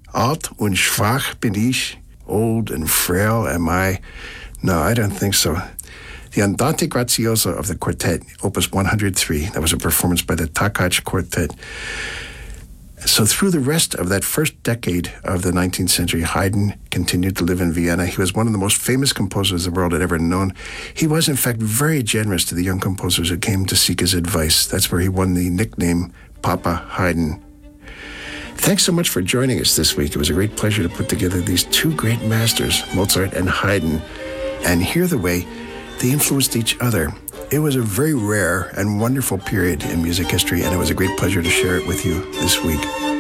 Alt und schwach bin ich, old and frail am I. No, I don't think so. The Andante Graziosa of the quartet, Opus 103. That was a performance by the Takács Quartet. So through the rest of that first decade of the 19th century, Haydn continued to live in Vienna. He was one of the most famous composers the world had ever known. He was, in fact, very generous to the young composers who came to seek his advice. That's where he won the nickname Papa Haydn. Thanks so much for joining us this week. It was a great pleasure to put together these two great masters, Mozart and Haydn, and hear the way they influenced each other. It was a very rare and wonderful period in music history, and it was a great pleasure to share it with you this week.